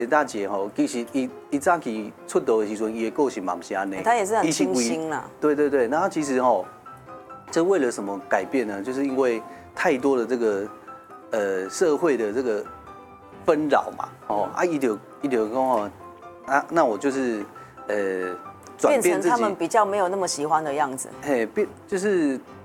大姐吼，其实伊早期出道的时阵，伊的个性嘛不是安尼， 他也是很清新啦。 对对对，然后其实吼，这为了什么改变呢？就是因为太多的这个社会的这个纷扰嘛，哦啊，伊就讲哦，啊，那我就是转变变成他们比较没有那么喜欢的样子。 嘿，就是